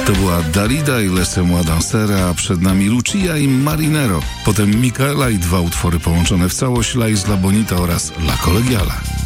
To była Dalida i Laissez-moi danser, a przed nami Lucia i Marinero. Potem Micaela i dwa utwory połączone w całość, La Isla Bonita oraz La Colegiala.